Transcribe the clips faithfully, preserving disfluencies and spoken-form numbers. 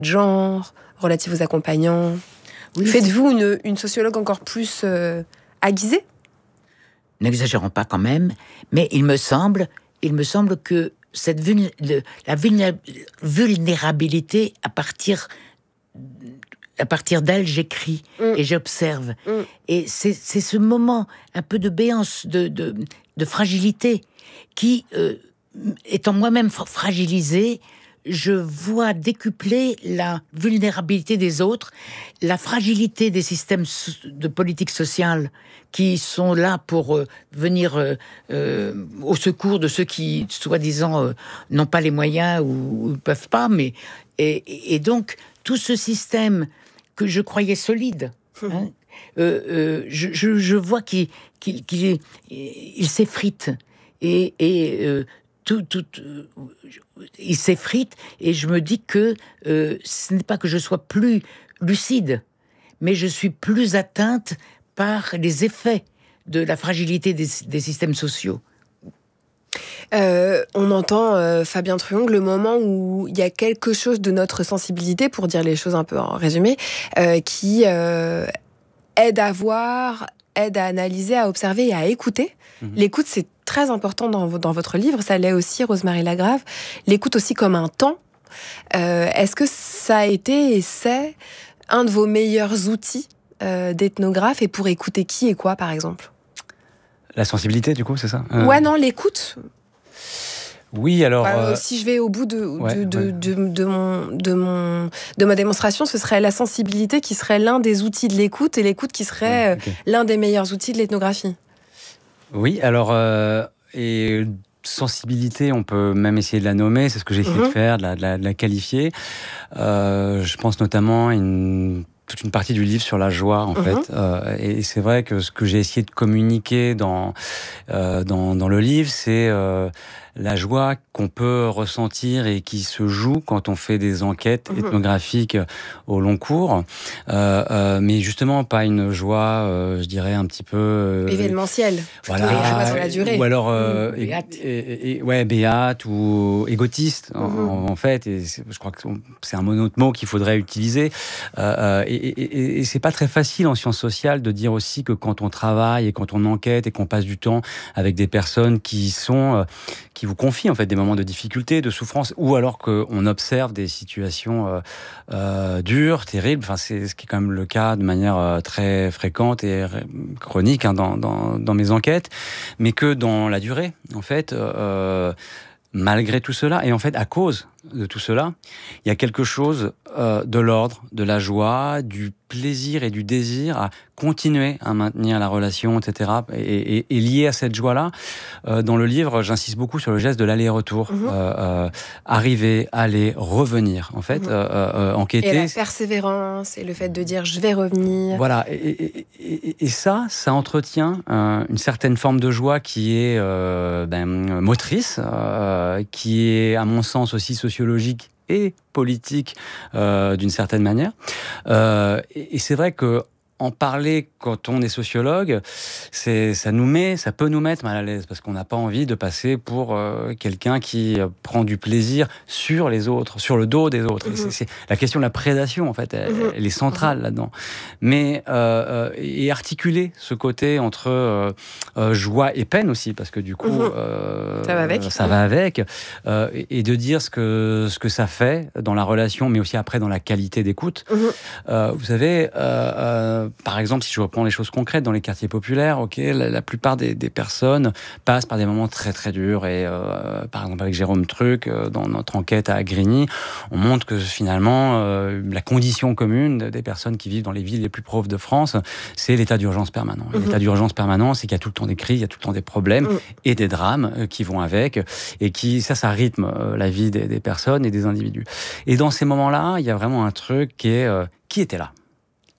genre, relative aux accompagnants. Oui, Faites-vous une, une sociologue encore plus euh, aiguisée ? N'exagérons pas quand même, mais il me semble, il me semble que cette vulné- le, la vulné- vulnérabilité, à partir, à partir d'elle, j'écris mm. et j'observe. Mm. Et c'est, c'est ce moment un peu de béance, de, de, de fragilité, qui, euh, étant moi-même fragilisée, je vois décupler la vulnérabilité des autres, la fragilité des systèmes de politique sociale qui sont là pour euh, venir euh, euh, au secours de ceux qui, soi-disant, euh, n'ont pas les moyens ou ne peuvent pas. Mais, et, et donc, tout ce système que je croyais solide, hein, euh, euh, je, je, je vois qu'il, qu'il, qu'il il s'effrite. Et... et euh, Tout, tout, euh, il s'effrite et je me dis que euh, ce n'est pas que je sois plus lucide, mais je suis plus atteinte par les effets de la fragilité des, des systèmes sociaux. Euh, on entend euh, Fabien Truong, le moment où il y a quelque chose de notre sensibilité, pour dire les choses un peu en résumé, euh, qui euh, aide à voir, aide à analyser, à observer et à écouter. Mmh. L'écoute, c'est très important dans, dans votre livre, ça l'est aussi, Rosemarie Lagrave. L'écoute aussi comme un temps. Euh, est-ce que ça a été et c'est un de vos meilleurs outils euh, d'ethnographe, et pour écouter qui et quoi, par exemple ? La sensibilité, du coup, c'est ça ? euh... Ouais, non, l'écoute. Oui, alors... Bah, euh... si je vais au bout de, ouais, de, de, ouais. de, de, mon, de, mon, de ma démonstration, ce serait la sensibilité qui serait l'un des outils de l'écoute, et l'écoute qui serait ouais, okay. l'un des meilleurs outils de l'ethnographie. Oui, alors... Euh, et... sensibilité, on peut même essayer de la nommer, c'est ce que j'ai essayé mmh. de faire, de la, de la, de la qualifier. Euh, je pense notamment à une, toute une partie du livre sur la joie, en mmh. fait. Euh, et c'est vrai que ce que j'ai essayé de communiquer dans, euh, dans, dans le livre, c'est euh, la joie qu'on peut ressentir et qui se joue quand on fait des enquêtes mmh. ethnographiques au long cours. Euh, euh, mais justement, pas une joie, euh, je dirais, un petit peu... Euh, événementielle. Voilà. La joie sur la durée. Ou alors... Euh, mmh. et, et, et, ouais, béate ou égotiste, mmh. en, en fait. Et je crois que c'est un autre mot qu'il faudrait utiliser. Euh, et, et, et c'est pas très facile en sciences sociales de dire aussi que quand on travaille et quand on enquête et qu'on passe du temps avec des personnes qui sont... Euh, qui vous confient en fait des moments de difficulté, de souffrance, ou alors qu'on observe des situations euh, euh, dures, terribles. Enfin, c'est ce qui est quand même le cas de manière euh, très fréquente et chronique hein, dans, dans, dans mes enquêtes, mais que dans la durée, en fait, euh, malgré tout cela, et en fait à cause de tout cela, il y a quelque chose euh, de l'ordre, de la joie, du plaisir et du désir à continuer à maintenir la relation, et cetera. Et, et, et lié à cette joie-là, euh, dans le livre, j'insiste beaucoup sur le geste de l'aller-retour. Mmh. Euh, euh, arriver, aller, revenir, en fait, mmh. euh, euh, enquêter. Et la persévérance, et le fait de dire « je vais revenir ». Voilà, et, et, et, et ça, ça entretient euh, une certaine forme de joie qui est euh, ben, motrice, euh, qui est, à mon sens, aussi sociologique et politique euh, d'une certaine manière. Euh, et, et c'est vrai que en parler quand on est sociologue, c'est, ça nous met, ça peut nous mettre mal à l'aise parce qu'on n'a pas envie de passer pour euh, quelqu'un qui prend du plaisir sur les autres, sur le dos des autres. Mmh. Et c'est, c'est la question de la prédation en fait, elle, mmh. elle est centrale mmh. là-dedans. Mais euh, et articuler ce côté entre euh, euh, joie et peine aussi, parce que du coup, mmh. euh, ça va avec, ça va avec, euh, et, et de dire ce que ce que ça fait dans la relation, mais aussi après dans la qualité d'écoute. Mmh. Euh, vous savez. Euh, euh, Par exemple, si je reprends les choses concrètes dans les quartiers populaires, ok, la, la plupart des, des personnes passent par des moments très très durs. Et euh, par exemple avec Jérôme Truc, euh, dans notre enquête à Grigny, on montre que finalement euh, la condition commune des personnes qui vivent dans les villes les plus pauvres de France, c'est l'état d'urgence permanent. Mmh. L'état d'urgence permanent, c'est qu'il y a tout le temps des crises, il y a tout le temps des problèmes mmh. et des drames euh, qui vont avec, et qui ça, ça rythme euh, la vie des, des personnes et des individus. Et dans ces moments-là, il y a vraiment un truc qui est euh, qui était là.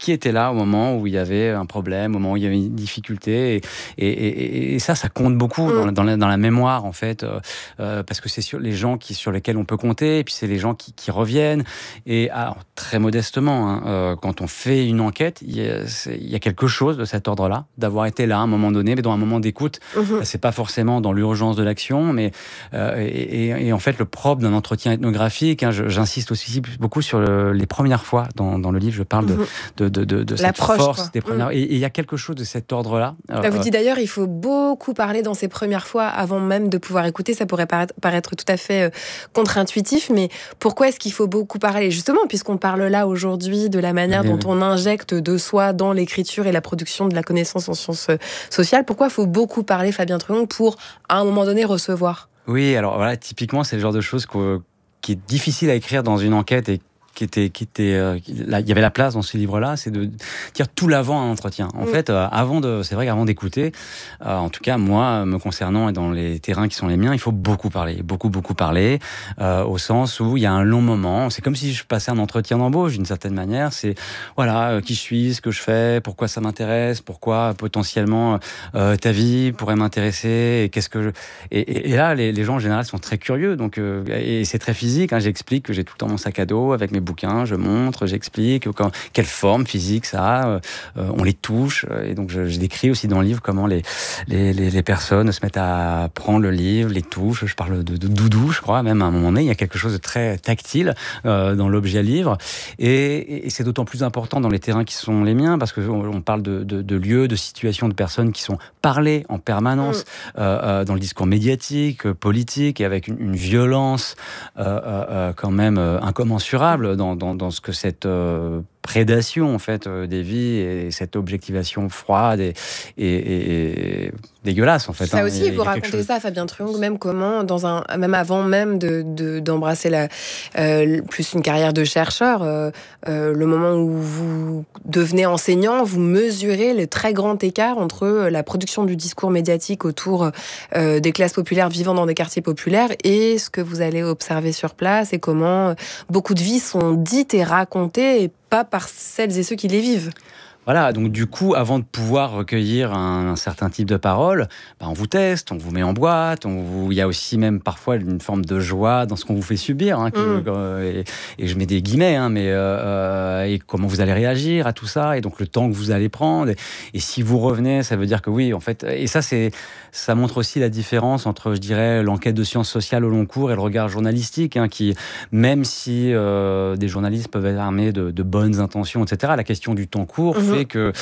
qui était là au moment où il y avait un problème, au moment où il y avait une difficulté. Et, et, et, et ça, ça compte beaucoup mmh. dans, la, dans, la, dans la mémoire, en fait, euh, euh, parce que c'est sur les gens qui, sur lesquels on peut compter, et puis c'est les gens qui, qui reviennent. Et alors, très modestement, hein, euh, quand on fait une enquête, il y, a, il y a quelque chose de cet ordre-là, d'avoir été là à un moment donné, mais dans un moment d'écoute. Mmh. C'est pas forcément dans l'urgence de l'action, mais euh, et, et, et en fait, le propre d'un entretien ethnographique, hein, je, j'insiste aussi beaucoup sur le, les premières fois. Dans, dans le livre, je parle mmh. de, de De, de, de cette force quoi. Des premières... Mmh. Et il y a quelque chose de cet ordre-là. Là, vous dites d'ailleurs, il faut beaucoup parler dans ces premières fois avant même de pouvoir écouter. Ça pourrait paraître, paraître tout à fait euh, contre-intuitif, mais pourquoi est-ce qu'il faut beaucoup parler ? Justement, puisqu'on parle là aujourd'hui de la manière dont on injecte de soi dans l'écriture et la production de la connaissance en sciences sociales, pourquoi il faut beaucoup parler, Fabien Truong, pour à un moment donné recevoir ? Oui, alors voilà, typiquement, c'est le genre de choses qui est difficile à écrire dans une enquête et qui était, qui était, euh, là, il y avait la place dans ce livre-là, c'est de dire tout l'avant à un entretien. En mmh. fait, euh, avant de, c'est vrai qu'avant d'écouter, euh, en tout cas moi, me concernant et dans les terrains qui sont les miens, il faut beaucoup parler, beaucoup beaucoup parler, euh, au sens où il y a un long moment. C'est comme si je passais un entretien d'embauche d'une certaine manière. C'est voilà, euh, qui je suis, ce que je fais, pourquoi ça m'intéresse, pourquoi potentiellement euh, ta vie pourrait m'intéresser, et qu'est-ce que je... et, et, et là, les, les gens en général sont très curieux, donc euh, et c'est très physique. Hein, j'explique que j'ai tout le temps mon sac à dos avec mes bouquins, je montre, j'explique quand, quelle forme physique ça a, euh, on les touche, et donc je, je décris aussi dans le livre comment les, les, les, les personnes se mettent à prendre le livre, les touches, je parle de, de doudou, je crois, même à un moment donné, il y a quelque chose de très tactile euh, dans l'objet livre, et, et c'est d'autant plus important dans les terrains qui sont les miens, parce qu'on on parle de, de, de lieux, de situations, de personnes qui sont parlées en permanence mmh. euh, euh, dans le discours médiatique, politique, et avec une, une violence euh, euh, quand même euh, incommensurable Dans, dans, dans ce que cette euh, prédation en fait euh, des vies et cette objectivation froide et, et, et, et dégueulasse en fait. Ça hein. aussi, vous racontez chose... ça, Fabien Truong, même comment, dans un, même avant même de, de, d'embrasser la, euh, plus une carrière de chercheur, euh, euh, le moment où vous devenez enseignant, vous mesurez le très grand écart entre la production du discours médiatique autour euh, des classes populaires vivant dans des quartiers populaires et ce que vous allez observer sur place et comment beaucoup de vies sont dites et racontées et pas par celles et ceux qui les vivent. Voilà, donc du coup, avant de pouvoir recueillir un, un certain type de paroles, bah on vous teste, on vous met en boîte, on vous... il y a aussi même parfois une forme de joie dans ce qu'on vous fait subir, hein, que, mmh. euh, et, et je mets des guillemets, hein, mais euh, et comment vous allez réagir à tout ça, et donc le temps que vous allez prendre, et, et si vous revenez, ça veut dire que oui, en fait, et ça c'est, ça montre aussi la différence entre, je dirais, l'enquête de sciences sociales au long cours et le regard journalistique, hein, qui, même si euh, des journalistes peuvent être armés de, de bonnes intentions, et cetera, la question du temps court mmh. fait que euh,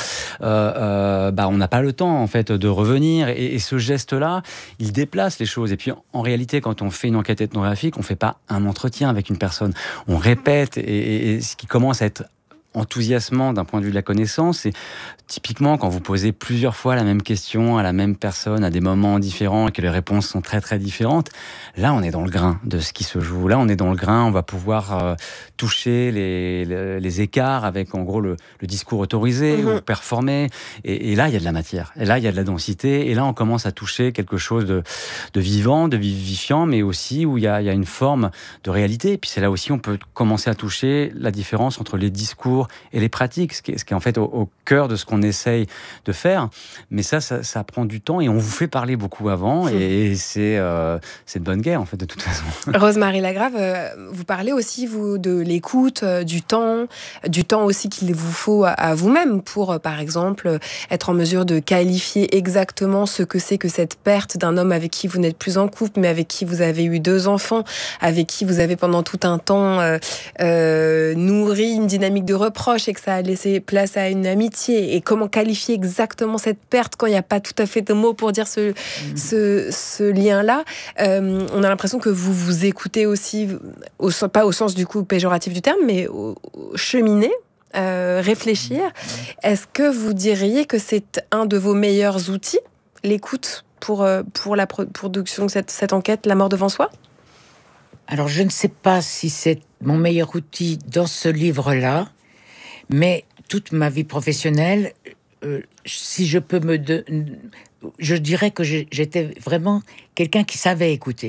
euh, bah, on n'a pas le temps en fait de revenir, et, et ce geste-là, il déplace les choses. Et puis en réalité, quand on fait une enquête ethnographique, on fait pas un entretien avec une personne, on répète, et, et, et ce qui commence à être enthousiasmant d'un point de vue de la connaissance, c'est typiquement quand vous posez plusieurs fois la même question à la même personne à des moments différents et que les réponses sont très très différentes. Là, on est dans le grain de ce qui se joue. Là, on est dans le grain. On va pouvoir euh, toucher les, les, les écarts avec en gros le, le discours autorisé mmh. ou performé. Et, et là, il y a de la matière. Et là, il y a de la densité. Et là, on commence à toucher quelque chose de, de vivant, de vivifiant, mais aussi où il y a, il y a une forme de réalité. Et puis c'est là aussi on peut commencer à toucher la différence entre les discours et les pratiques, ce qui est, ce qui est en fait au, au cœur de ce qu'on essaye de faire. Mais ça, ça, ça prend du temps et on vous fait parler beaucoup avant mmh. et c'est, euh, c'est de bonne guerre en fait de toute façon. Rose-Marie Lagrave, euh, vous parlez aussi vous de l'écoute, euh, du temps, du temps aussi qu'il vous faut à, à vous-même pour, euh, par exemple, être en mesure de qualifier exactement ce que c'est que cette perte d'un homme avec qui vous n'êtes plus en couple, mais avec qui vous avez eu deux enfants, avec qui vous avez pendant tout un temps euh, euh, nourri une dynamique de reproche et que ça a laissé place à une amitié, et comment qualifier exactement cette perte quand il n'y a pas tout à fait de mots pour dire ce, mmh. ce, ce lien-là. Euh, on a l'impression que vous vous écoutez aussi, au, pas au sens du coup péjoratif du terme, mais au, au cheminer, euh, réfléchir. Est-ce que vous diriez que c'est un de vos meilleurs outils, l'écoute, pour, pour la production de cette, cette enquête, La mort devant soi ? Alors, je ne sais pas si c'est mon meilleur outil dans ce livre-là, mais toute ma vie professionnelle, euh, si je peux me... De... Je dirais que j'étais vraiment quelqu'un qui savait écouter.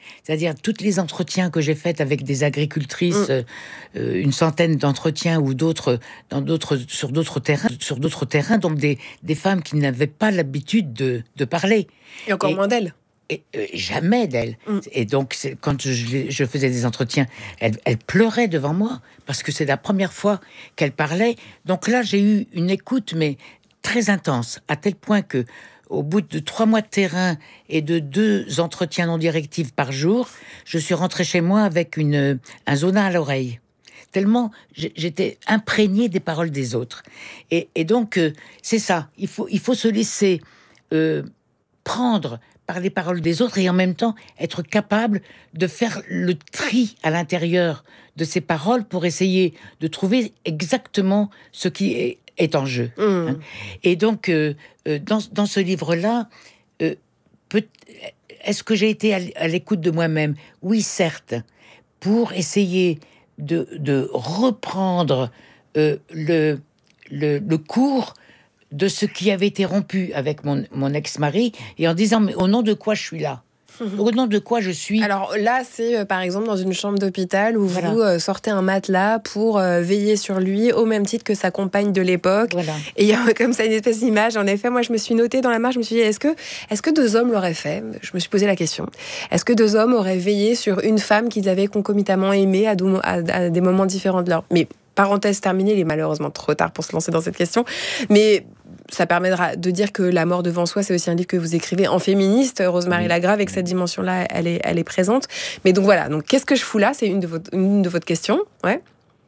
C'est-à-dire, tous les entretiens que j'ai faits avec des agricultrices, mmh. euh, une centaine d'entretiens ou d'autres, dans d'autres, sur d'autres terrains, sur d'autres terrains, donc des, des femmes qui n'avaient pas l'habitude de, de parler. Et encore et, moins d'elles. Et, euh, jamais d'elles. Mmh. Et donc, c'est, quand je, je faisais des entretiens, elles, elles pleuraient devant moi, parce que c'est la première fois qu'elles parlaient. Donc là, j'ai eu une écoute, mais très intense, à tel point que au bout de trois mois de terrain et de deux entretiens non directifs par jour, je suis rentrée chez moi avec une, un zona à l'oreille. Tellement j'étais imprégnée des paroles des autres. Et, et donc, euh, c'est ça. Il faut, il faut se laisser euh, prendre par les paroles des autres et en même temps être capable de faire le tri à l'intérieur de ces paroles pour essayer de trouver exactement ce qui est est en jeu. Mmh. Hein. Et donc, euh, euh, dans, dans ce livre-là, euh, peut, est-ce que j'ai été à, à l'écoute de moi-même ? Oui, certes, pour essayer de, de reprendre euh, le, le, le cours de ce qui avait été rompu avec mon, mon ex-mari, et en disant, mais au nom de quoi je suis là ? Au nom de quoi je suis ? Alors là, c'est euh, par exemple dans une chambre d'hôpital où voilà. vous euh, sortez un matelas pour euh, veiller sur lui au même titre que sa compagne de l'époque. Voilà. Et il y a comme ça une espèce d'image. En effet, moi je me suis notée dans la marge, je me suis dit, est-ce que, est-ce que deux hommes l'auraient fait ? Je me suis posé la question. Est-ce que deux hommes auraient veillé sur une femme qu'ils avaient concomitamment aimée à, do- à, à des moments différents de leur... Mais parenthèse terminée, il est malheureusement trop tard pour se lancer dans cette question. Mais... ça permettra de dire que La mort devant soi, c'est aussi un livre que vous écrivez en féministe, Rosemary Lagrave, et que cette dimension-là, elle est, elle est présente. Mais donc voilà, donc qu'est-ce que je fous là ? C'est une de, votre, une de votre questions. Ouais.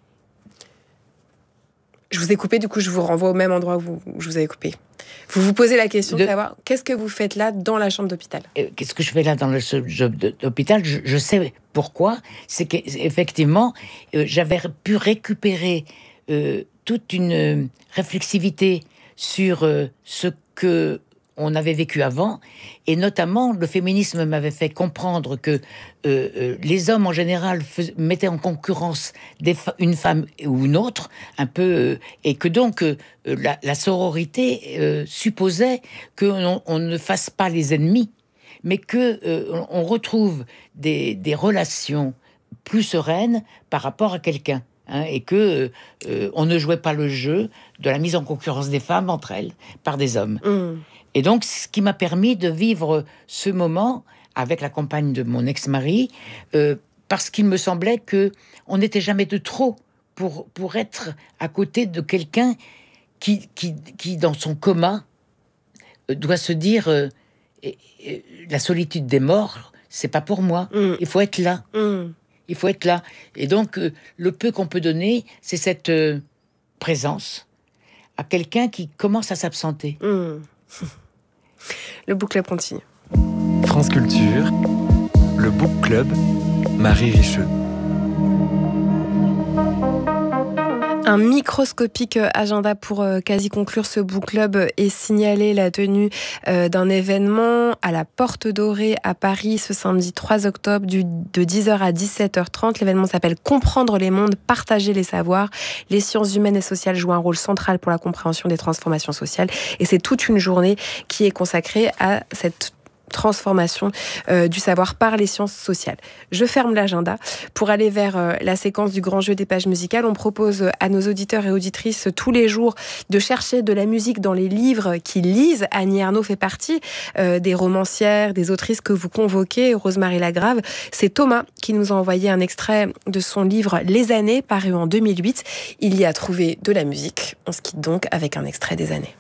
Je vous ai coupé, du coup, je vous renvoie au même endroit où, vous, où je vous avais coupé. Vous vous posez la question de, de savoir qu'est-ce que vous faites là dans la chambre d'hôpital ? Qu'est-ce que je fais là dans le job d'hôpital ? je, je sais pourquoi. C'est qu'effectivement, euh, j'avais pu récupérer euh, toute une réflexivité sur euh, ce que on avait vécu avant, et notamment le féminisme m'avait fait comprendre que euh, euh, les hommes en général fais, mettaient en concurrence des fa- une femme ou une autre, un peu, euh, et que donc euh, la, la sororité euh, supposait qu'on on ne fasse pas les ennemis, mais que euh, on retrouve des, des relations plus sereines par rapport à quelqu'un. Hein, et que euh, on ne jouait pas le jeu de la mise en concurrence des femmes entre elles par des hommes. Mmh. Et donc, ce qui m'a permis de vivre ce moment avec la compagne de mon ex-mari, euh, parce qu'il me semblait que on n'était jamais de trop pour pour être à côté de quelqu'un qui qui qui dans son coma doit se dire euh, la solitude des morts, c'est pas pour moi. Mmh. Il faut être là. Mmh. Il faut être là. Et donc, euh, le peu qu'on peut donner, c'est cette euh, présence à quelqu'un qui commence à s'absenter. Mmh. Le Book Club continue. France Culture, le Book Club, Marie Richeux. Un microscopique agenda pour quasi conclure ce book club et signaler la tenue d'un événement à la Porte Dorée à Paris ce samedi trois octobre du, de dix heures à dix-sept heures trente. L'événement s'appelle « Comprendre les mondes, partager les savoirs ». Les sciences humaines et sociales jouent un rôle central pour la compréhension des transformations sociales. Et c'est toute une journée qui est consacrée à cette transformation euh, du savoir par les sciences sociales. Je ferme l'agenda. Pour aller vers euh, la séquence du grand jeu des pages musicales, on propose à nos auditeurs et auditrices tous les jours de chercher de la musique dans les livres qu'ils lisent. Annie Ernaux fait partie euh, des romancières, des autrices que vous convoquez, Rosemary Lagrave. C'est Thomas qui nous a envoyé un extrait de son livre « Les années » paru en deux mille huit. Il y a trouvé de la musique. On se quitte donc avec un extrait des années.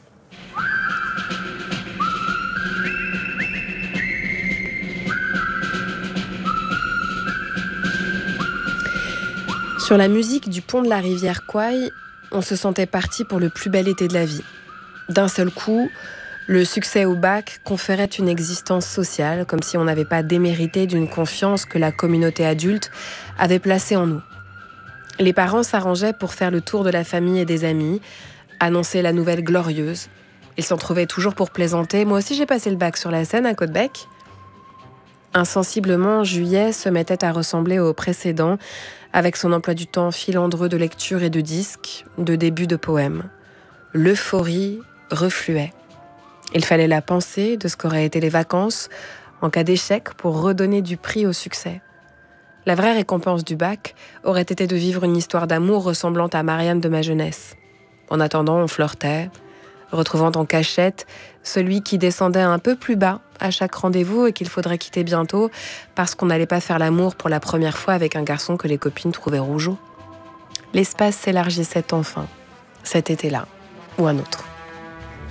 Sur la musique du pont de la rivière Kwai, on se sentait parti pour le plus bel été de la vie. D'un seul coup, le succès au bac conférait une existence sociale, comme si on n'avait pas démérité d'une confiance que la communauté adulte avait placée en nous. Les parents s'arrangeaient pour faire le tour de la famille et des amis, annoncer la nouvelle glorieuse. Ils s'en trouvaient toujours pour plaisanter. Moi aussi, j'ai passé le bac sur la Seine, à Côte-Bec. Insensiblement, juillet se mettait à ressembler au précédent, avec son emploi du temps filandreux de lecture et de disques, de débuts de poèmes. L'euphorie refluait. Il fallait la pensée de ce qu'auraient été les vacances en cas d'échec pour redonner du prix au succès. La vraie récompense du bac aurait été de vivre une histoire d'amour ressemblant à Marianne de ma jeunesse. En attendant, on flirtait, retrouvant en cachette celui qui descendait un peu plus bas à chaque rendez-vous et qu'il faudrait quitter bientôt parce qu'on n'allait pas faire l'amour pour la première fois avec un garçon que les copines trouvaient rougeau. L'espace s'élargissait enfin, cet été-là, ou un autre.